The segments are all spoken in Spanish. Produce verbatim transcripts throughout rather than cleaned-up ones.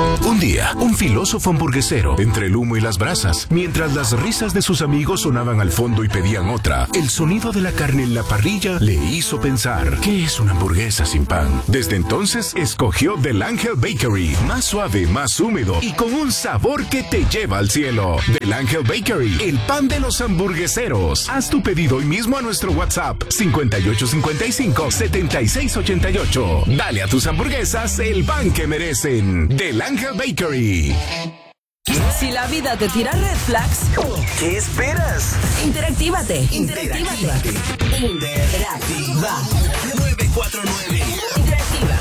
Un día, un filósofo hamburguesero, entre el humo y las brasas, mientras las risas de sus amigos sonaban al fondo y pedían otra, el sonido de la carne en la parrilla le hizo pensar, ¿qué es una hamburguesa sin pan? Desde entonces, escogió Del Ángel Bakery, más suave, más húmedo y con un sabor que te lleva al cielo. Del Ángel Bakery, el pan de los hamburgueseros. Haz tu pedido hoy mismo a nuestro WhatsApp cincuenta y ocho cincuenta y cinco, setenta y seis ochenta y ocho. Dale a tus hamburguesas el pan que merecen. Del Ángel Bakery. Si la vida te tira red flags, ¿qué esperas? Interactívate. Interactívate. Interactiva. nueve cuatro nueve. Interactiva.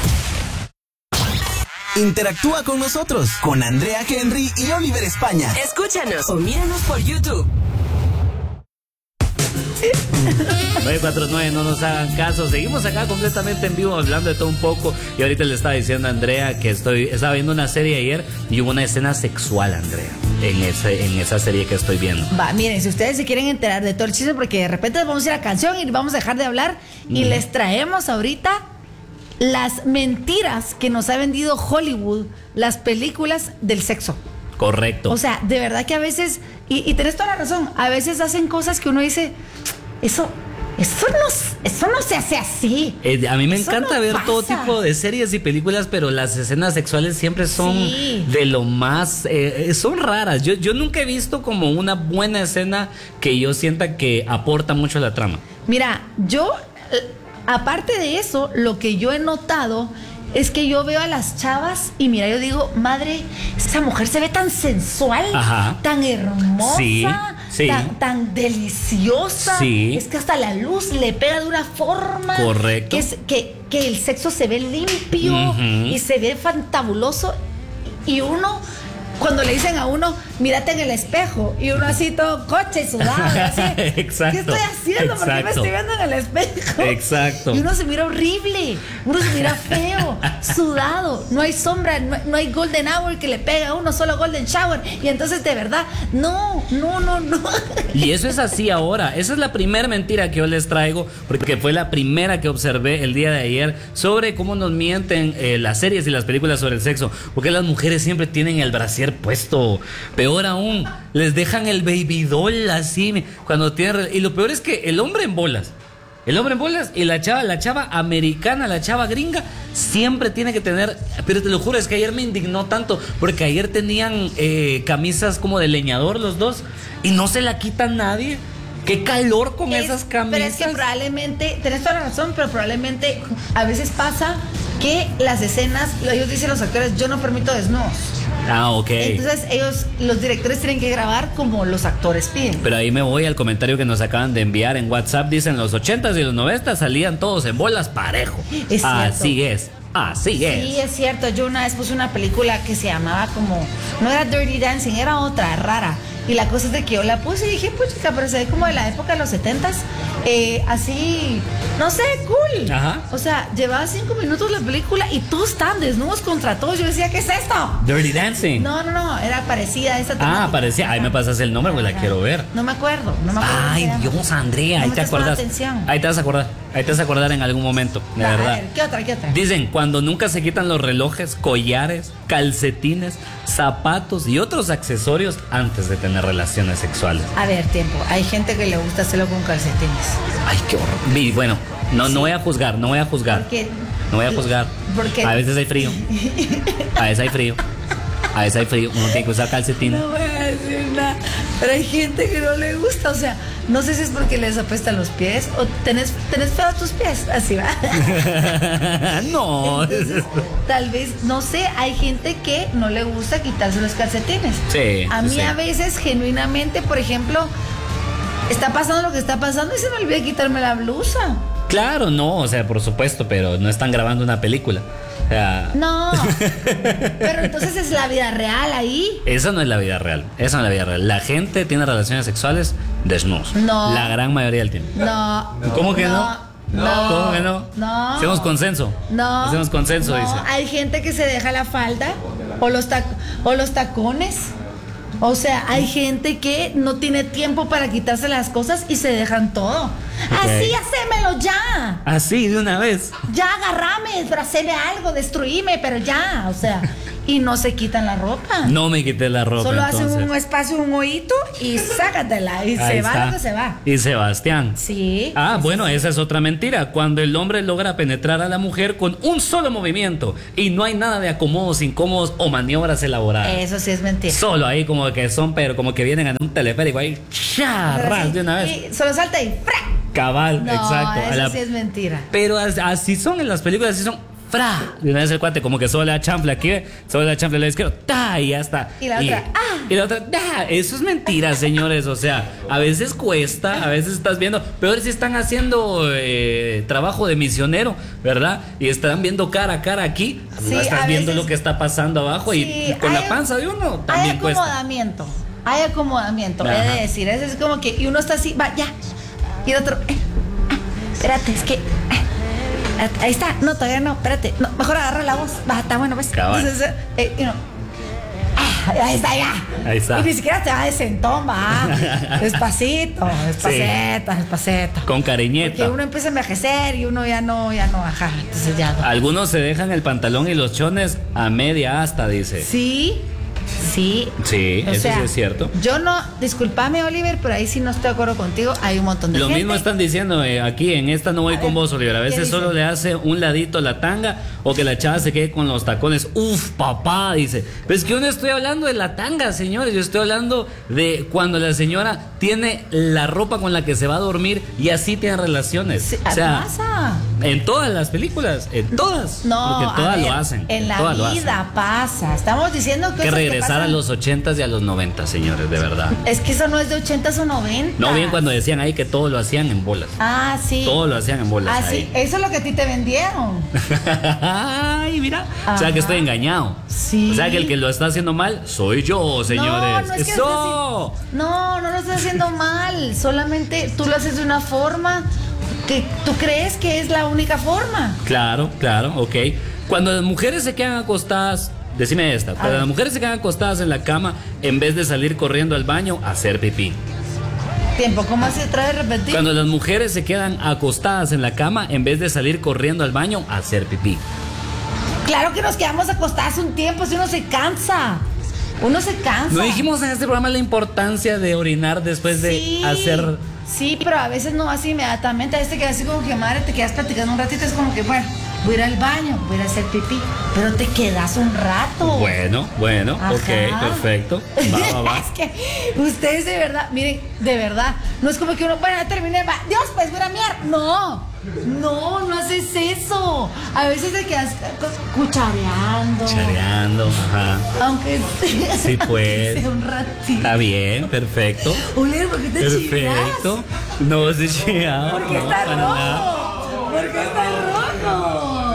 Interactúa con nosotros, con Andrea Henry y Oliver España. Escúchanos o míranos por YouTube. nueve cuatro nueve, no nos hagan caso. Seguimos acá completamente en vivo hablando de todo un poco. Y ahorita le estaba diciendo a Andrea que estoy estaba viendo una serie ayer y hubo una escena sexual, Andrea, en ese, en esa serie que estoy viendo. Va, miren, si ustedes se quieren enterar de todo el chiste, porque de repente vamos a ir a canción y vamos a dejar de hablar y mm. les traemos ahorita las mentiras que nos ha vendido Hollywood, las películas del sexo. Correcto. O sea, de verdad que a veces, y, y tenés toda la razón, a veces hacen cosas que uno dice, eso, eso no, eso no se hace así. Eh, a mí me eso encanta no ver pasa. todo tipo de series y películas, pero las escenas sexuales siempre son sí. de lo más, eh, son raras. Yo, yo nunca he visto como una buena escena que yo sienta que aporta mucho a la trama. Mira, yo, aparte de eso, lo que yo he notado es que yo veo a las chavas y mira, yo digo, madre, esa mujer se ve tan sensual, Ajá. tan hermosa, sí, sí. Tan, tan deliciosa. Sí. Es que hasta la luz le pega de una forma. Correcto. Que, es, que, que el sexo se ve limpio uh-huh. y se ve fantabuloso. Y uno, cuando le dicen a uno, mírate en el espejo, y uno así todo coche y sudado, así, exacto, ¿qué estoy haciendo? ¿Por qué me estoy viendo en el espejo? Exacto. Y uno se mira horrible, uno se mira feo, sudado, no hay sombra, no, no hay golden hour que le pega a uno, solo golden shower. Y entonces de verdad, no, no, no, no. Y eso es así ahora. Esa es la primera mentira que yo les traigo, porque fue la primera que observé el día de ayer sobre cómo nos mienten eh, las series y las películas sobre el sexo. Porque las mujeres siempre tienen el brasier puesto. Peor aún, les dejan el baby doll así cuando tienen. Y lo peor es que el hombre en bolas, el hombre en bolas y la chava, la chava americana, la chava gringa, siempre tiene que tener. Pero te lo juro, es que ayer me indignó tanto, porque ayer tenían eh, camisas como de leñador los dos y no se la quitan nadie. Qué calor con es, esas camisas. Pero es que probablemente, tenés toda la razón, pero probablemente a veces pasa que las escenas, ellos dicen los actores, yo no permito desnudos. Ah, ok. Entonces ellos, los directores tienen que grabar como los actores piden. Pero ahí me voy al comentario que nos acaban de enviar en WhatsApp. Dicen, los ochentas y los noventas salían todos en bolas parejo. Es Así es, así es. Sí, es cierto. Yo una vez puse una película que se llamaba como, no era Dirty Dancing, era otra, rara. Y la cosa es de que yo la puse y dije, pues chica, pero se ve como de la época de los setentas. Eh, así, no sé, cool. Ajá. O sea, llevaba cinco minutos la película y todos estaban desnudos contra todos. Yo decía, ¿qué es esto? Dirty Dancing. No, no, no, era parecida a esa temática. Ah, parecía. Ahí me pasas el nombre, pues la quiero ver. No me acuerdo, no me acuerdo. Ay, Dios, Andrea, no ahí me te estás poniendo acuerdas. atención. Ahí te vas a acordar. Ahí te vas a acordar en algún momento, de Va, verdad. A ver, ¿qué otra, qué otra? Dicen, cuando nunca se quitan los relojes, collares, calcetines, zapatos y otros accesorios antes de tener relaciones sexuales. A ver, tiempo. Hay gente que le gusta hacerlo con calcetines. Ay, qué horror. Y bueno, no, sí. no voy a juzgar, no voy a juzgar. ¿Por qué? No voy a juzgar. ¿Por qué? A veces hay frío. A veces hay frío. A veces hay frío. Uno tiene que usar calcetín. No voy a decir nada. Pero hay gente que no le gusta. O sea, no sé si es porque les apestan los pies o tenés, tenés feos tus pies. Así va. No. Entonces, tal vez, no sé, hay gente que no le gusta quitarse los calcetines. Sí. A mí sí. a veces, genuinamente, por ejemplo, está pasando lo que está pasando y se me olvida quitarme la blusa. Claro, no, o sea, por supuesto, pero no están grabando una película. O sea... No, pero entonces es la vida real ahí. Esa no es la vida real, esa no es la vida real. La gente tiene relaciones sexuales desnudos. No. La gran mayoría del tiempo. No. ¿Cómo que no? No. No. ¿Cómo que no? No. Hacemos consenso. No. Hacemos consenso, no. dice. Hay gente que se deja la falda o los, tac- o los tacones. O sea, hay gente que no tiene tiempo para quitarse las cosas y se dejan todo. Así, hacémelo ya. Así, de una vez. Ya agarrame, pero haceme algo, destruíme, pero ya, o sea, y no se quitan la ropa. No me quité la ropa. Solo entonces. hacen un espacio, un hoyito y sácatela. Y Ahí se va está. lo que se va. Y Sebastián. Sí. Ah, bueno, esa es otra mentira. Cuando el hombre logra penetrar a la mujer con un solo movimiento y no hay nada de acomodos incómodos o maniobras elaboradas. Eso sí es mentira. Solo ahí como que son, pero como que vienen en un teleférico ahí, ¡cha! Pero ras, sí, de una vez. y solo salta y ¡fra! Cabal, No, exacto. A eso la- sí es mentira. Pero as- así son en las películas, así son. ¡Fra! De una vez el cuate, como que solo le da chanfle aquí, ¿ve? Solo le da chanfle a la izquierda, ¡ta! Y ya está. Y la otra, ¡ah! Y la otra, ¡da! Eso es mentira, señores. O sea, a veces cuesta, a veces estás viendo. Peor si están haciendo eh, trabajo de misionero, ¿verdad? Y están viendo cara a cara aquí. Sí, no estás a viendo veces- lo que está pasando abajo. Sí, y con hay- la panza de uno Hay también cuesta. acomodamiento. Hay acomodamiento, Ajá. he de decir. Eso es como que y uno está así, va, ya. Y el otro, eh, ah, espérate, es que. eh, ahí está, no, todavía no, espérate. No, mejor agarra la voz. Va, está bueno, pues. Cabal. Entonces, eh, y uno, ah, ahí está, ya. Ahí está. Y ni siquiera te va de sentón, va. Despacito, despacito, despacito. Con Porque cariñeta. uno empieza a envejecer y uno ya no, ya no, ajá. Entonces ya no. Algunos se dejan el pantalón y los chones a media asta, dice. Sí, sí. Sí, O eso sea, sí es cierto. Yo no, discúlpame, Oliver, pero ahí sí no estoy de acuerdo contigo. Hay un montón de Lo gente. mismo están diciendo eh, aquí, en esta no voy A con ver, vos, Oliver. A ¿qué veces dice? solo le hace un ladito la tanga o que la chava se quede con los tacones. Uf, papá, dice. Pero es que yo no estoy hablando de la tanga, señores. Yo estoy hablando de cuando la señora tiene la ropa con la que se va a dormir y así tienen relaciones. Sí, o sea, pasa. en todas las películas, en todas. No, porque a todas ver, lo hacen. En la todas lo hacen. vida pasa. Estamos diciendo que Que cosas regresar a pasan. los ochentas y a los noventas, señores, de verdad. Es que eso no es de ochentas o noventas. No bien cuando decían ahí que todo lo hacían en bolas. Ah, sí. Todo lo hacían en bolas. Ah, sí. ahí. Eso es lo que a ti te vendieron. Ay, mira. O sea Ajá. que estoy engañado. Sí. O sea que el que lo está haciendo mal soy yo, señores. No, no es que ¡Eso! lo estés haci- No, no lo estás haciendo mal. Solamente tú lo haces de una forma que tú crees que es la única forma. Claro, claro, ok. Cuando las mujeres se quedan acostadas, decime esta, cuando ver. las mujeres se quedan acostadas en la cama, en vez de salir corriendo al baño a hacer pipí. Tiempo, ¿cómo se trae de repetir? Cuando las mujeres se quedan acostadas en la cama, en vez de salir corriendo al baño a hacer pipí. Claro que nos quedamos acostadas un tiempo, si uno se cansa. Uno se cansa. No dijimos en este programa la importancia de orinar después de Sí, hacer... Sí, pero a veces no así inmediatamente. A veces te quedas así como que madre, te quedas platicando un ratito, es como que, bueno, voy a ir al baño, voy a ir a hacer pipí. Pero te quedas un rato. Bueno, bueno, Ajá. ok, perfecto. Va, va, va. Es que ustedes de verdad, miren, de verdad, no es como que uno, bueno, ya terminé, va, Dios, pues voy a miar. No, no, no haces eso. A veces te quedas cu- cuchareando. Chareando, ajá. Aunque sea, Sí, pues. sea un ratito. Está bien, perfecto. Oliver, ¿por qué te chillas? Perfecto. No se chilla. ¿Por qué no, está para nada. rojo? ¿Por qué está rojo?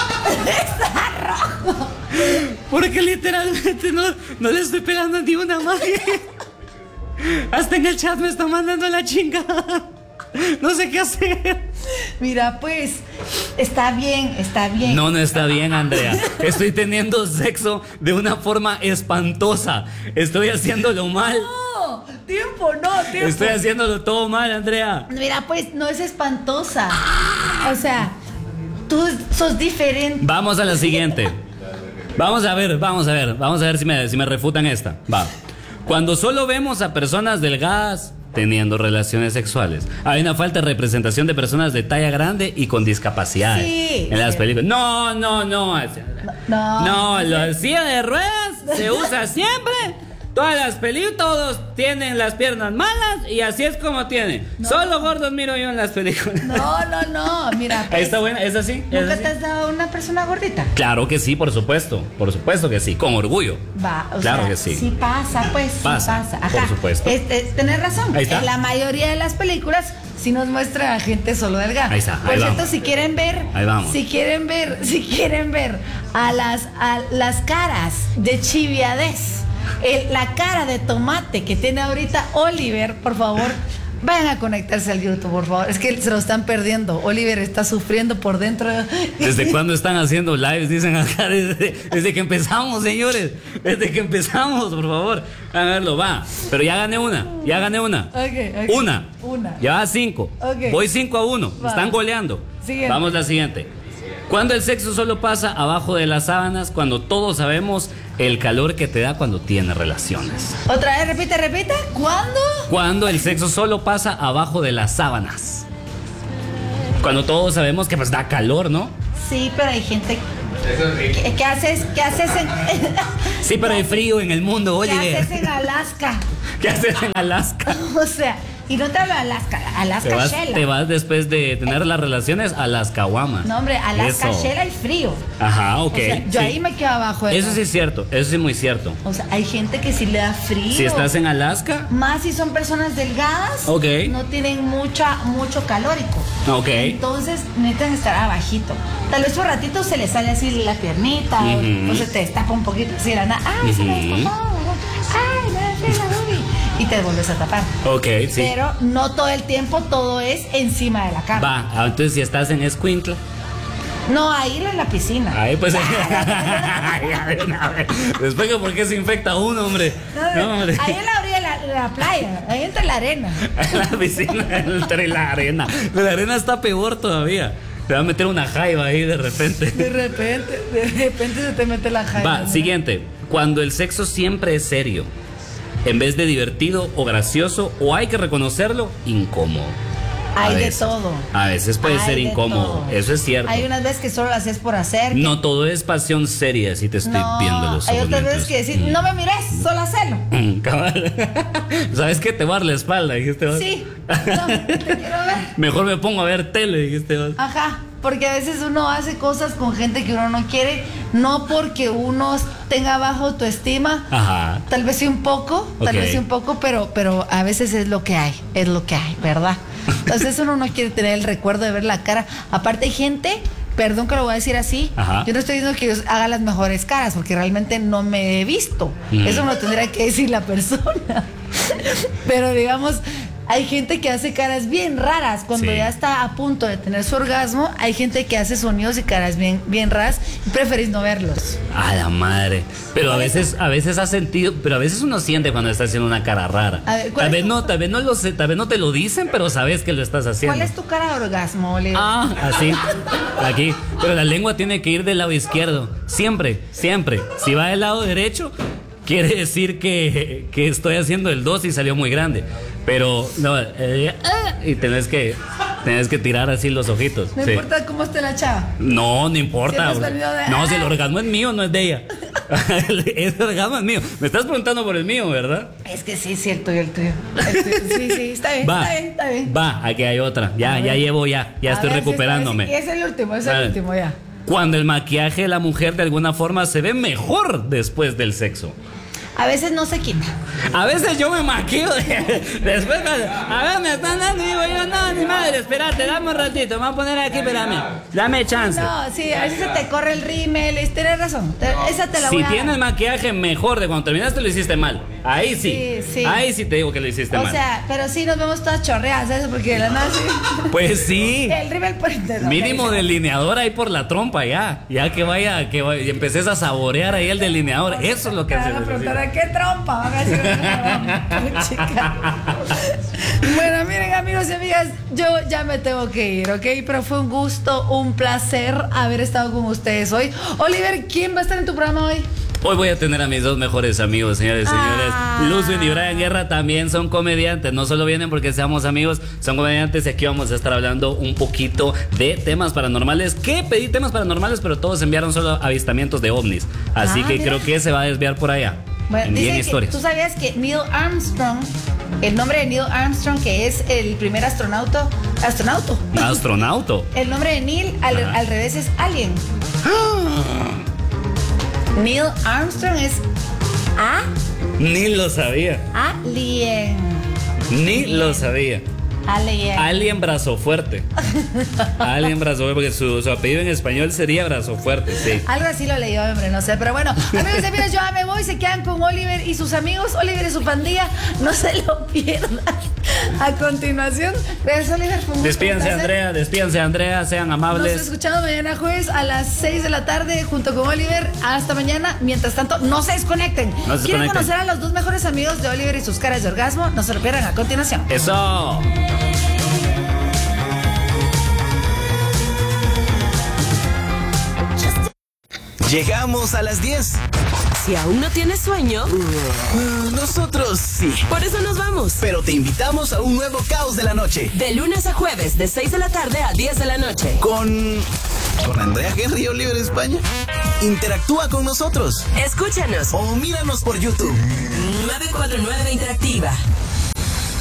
Está rojo. Porque literalmente no, no le estoy pegando ni una magia. Hasta en el chat me está mandando la chingada. No sé qué hacer. Mira, pues, está bien, está bien. No, no está bien, Andrea. Estoy teniendo sexo de una forma espantosa. Estoy haciéndolo mal. No, tiempo, no, tiempo. Estoy haciéndolo todo mal, Andrea. Mira, pues, no es espantosa. O sea, tú sos diferente. Vamos a la siguiente. Vamos a ver, vamos a ver, vamos a ver si me, si me refutan esta. Va. Cuando solo vemos a personas delgadas teniendo relaciones sexuales, hay una falta de representación de personas de talla grande y con discapacidades Sí, en las sí. películas. No, no, no. No. No, la silla de ruedas se usa siempre. Todas las películas, todos tienen las piernas malas y así es como tienen. Solo gordos miro yo en las películas. No, no, no. Mira, Ahí pues, está buena, ¿es así? ¿Es ¿nunca así? te has dado una persona gordita? Claro que sí, por supuesto. Por supuesto que sí, con orgullo. Va, o Claro sea, que sí. Sí pasa, pues. sí Pasa, pasa. por Ajá. supuesto. Este, tenés razón. Ahí está. En la mayoría de las películas sí nos muestra a gente solo delgada. Ahí está, Por ahí cierto, vamos. si quieren ver, Ahí vamos. si quieren ver, si quieren ver a las a las caras de chiviadez, el- la cara de tomate que tiene ahorita Oliver, por favor, Vayan a conectarse al YouTube, por favor. Es que se lo están perdiendo. Oliver está sufriendo por dentro. ¿Desde cuándo están haciendo lives? Dicen acá, desde, desde que empezamos, señores. Desde que empezamos, por favor. A verlo, va. Pero ya gané una, ya gané una. Okay, okay. Una. Una. Ya va cinco. Okay. Voy cinco a uno. Va. Están goleando. Siguiente. Vamos a la siguiente. Cuando el sexo solo pasa abajo de las sábanas, cuando todos sabemos el calor que te da cuando tienes relaciones. Otra vez, repite, repite. ¿Cuándo? Cuando el sexo solo pasa abajo de las sábanas. Cuando todos sabemos que pues da calor, ¿no? Sí, pero hay gente. ¿Qué, qué haces? ¿Qué haces en.? Sí, pero hay frío en el mundo, oye. ¿Qué haces en Alaska? ¿Qué haces en Alaska? O sea, y no te hablo de Alaska, Alaska Te vas, Shela. te vas después de tener las relaciones a las caguamas. No, hombre, Alaska Eso. Shela y frío. Ajá, ok. O sea, yo sí. ahí me quedo abajo de Eso la- sí es cierto, eso sí es muy cierto. O sea, hay gente que sí le da frío. Si estás en Alaska, Más si son personas delgadas, Ok. no tienen mucha, mucho calórico. ok. Entonces necesitan estar abajito. Tal vez un ratito se les sale así la piernita, o- Ujú. o, se te destapa un poquito así la nada. ¡Ay, se me Ujú. destapó! ¡Ay, me dejé la boobie! Y te vuelves a tapar. Ok, sí. Pero no todo el tiempo, todo es encima de la cama. Va, ah, entonces si estás en Escuintla, No, ahí en la piscina. ahí pues. Después que por qué se infecta uno, hombre. No, hombre. Ahí en la orilla de la, de la playa, ahí entre la arena. En la piscina, entre la arena. La arena está peor todavía. Te va a meter una jaiba ahí de repente. De repente, de repente se te mete la jaiba. Va, siguiente. Cuando el sexo siempre es serio, en vez de divertido o gracioso, o hay que reconocerlo, incómodo. A Hay de veces. todo. A veces puede Hay ser de incómodo. todo. Eso es cierto. Hay unas veces que solo lo haces por hacer. que- No todo es pasión seria, si te estoy No, viendo los ojos. hay otras veces mientras- que decir, no me mires, solo hacelo. Mm, cabal. ¿Sabes qué? Te voy a dar la espalda, dijiste vos. Sí, no, te quiero ver. Mejor me pongo a ver tele, dijiste vos. Ajá, porque a veces uno hace cosas con gente que uno no quiere, no porque uno tenga baja autoestima. Ajá. Tal vez sí un poco, tal Ok. vez sí un poco, pero, pero a veces es lo que hay, es lo que hay, ¿verdad? Entonces uno no quiere tener el recuerdo de ver la cara. Aparte hay gente, perdón que lo voy a decir así, Ajá. yo no estoy diciendo que yo haga las mejores caras, porque realmente no me he visto. Mm. Eso me lo tendría que decir la persona. Pero digamos, hay gente que hace caras bien raras cuando Sí. ya está a punto de tener su orgasmo. Hay gente que hace sonidos y caras bien, bien raras y preferís no verlos. A la madre. Pero a veces, a veces has sentido, pero a veces uno siente cuando está haciendo una cara rara. A ver, ¿cuál tal es vez tu- no, tal vez no lo sé, tal vez no te lo dicen, pero sabes que lo estás haciendo. ¿Cuál es tu cara de orgasmo, Oliver? Ah, así, aquí. Pero la lengua tiene que ir del lado izquierdo. Siempre, siempre. Si va del lado derecho, quiere decir que, que estoy haciendo el dos y salió muy grande. Pero, no, eh, ah, y tenés que, tenés que tirar así los ojitos. No sí. importa cómo esté la chava. No, no importa. Siempre salió de- No, si el orgasmo es mío, no es de ella. El orgasmo es mío. Me estás preguntando por el mío, ¿verdad? Es que sí, es cierto, y el tuyo. El tuyo. Sí, sí, está bien, Va, está bien, está bien. va, aquí hay otra. Ya, A ya ver. llevo ya, ya A estoy ver, sí, recuperándome. está bien. Y es el último, es A el ver. último ya. Cuando el maquillaje de la mujer de alguna forma se ve mejor después del sexo. A veces no se quita. A veces yo me maquillo de- después cuando, a ver, me están dando y digo yo, no, ni madre, espérate, dame un ratito, me voy a poner aquí, espérame, dame chance. No, sí, a veces se te corre el rímel, y tienes razón. te- esa te la Si voy a tienes dar. maquillaje mejor de cuando terminaste lo hiciste mal. Ahí sí. Sí, sí. Ahí sí te digo que lo hiciste O mal. sea, pero sí nos vemos todas chorreadas, ¿sabes? Porque de la nada sí. Pues sí. El rímel por interno. Mínimo delineador ahí por la trompa ya. Ya que vaya, que vaya, y empeces a saborear ahí el delineador. Eso es lo que Te se van a preguntar, necesita. ¿a qué trompa? Van a decir, "No, chica". Bueno, miren, amigos y amigas, yo ya me tengo que ir, ¿ok? Pero fue un gusto, un placer haber estado con ustedes hoy. Oliver, ¿quién va a estar en tu programa hoy? Hoy voy a tener a mis dos mejores amigos, señores y señores. Ah. Luzwin y Brian Guerra también son comediantes. No solo vienen porque seamos amigos, son comediantes y aquí vamos a estar hablando un poquito de temas paranormales. Que pedí temas paranormales, pero todos enviaron solo avistamientos de ovnis. Así Ah, que mira. creo que se va a desviar por allá. Bueno, en dice bien que historias. tú sabías que Neil Armstrong, el nombre de Neil Armstrong, que es el primer astronauta, astronauta. Astronauto. El nombre de Neil al, Ajá. al revés es Alien. Neil Armstrong es A, Ni lo sabía. Alien. Ni lo sabía. Alien. Alien brazo fuerte. Alien brazo fuerte, porque su, su apellido en español sería brazo fuerte, sí. Algo así lo leí, hombre, no sé. Pero bueno, amigos y amigas, yo ya me voy. Se quedan con Oliver y sus amigos, Oliver y su pandilla. No se lo pierdan. A continuación, gracias Oliver. Fue un gusto, Despídense, un placer. Andrea, despídense, Andrea, sean amables. Nos escuchamos mañana jueves a las seis de la tarde junto con Oliver. Hasta mañana. Mientras tanto, no se desconecten. No se ¿Quieren desconecten. conocer a los dos mejores amigos de Oliver y sus caras de orgasmo? No se lo pierdan a continuación. Eso. Llegamos a las diez. Si aún no tienes sueño, Uh, nosotros sí. por eso nos vamos. Pero te invitamos a un nuevo Caos de la Noche. De lunes a jueves, de seis de la tarde a diez de la noche. Con... Con Andrea Henry y Oliver España. Interactúa con nosotros. Escúchanos. O míranos por YouTube. nueve cuatro nueve Interactiva.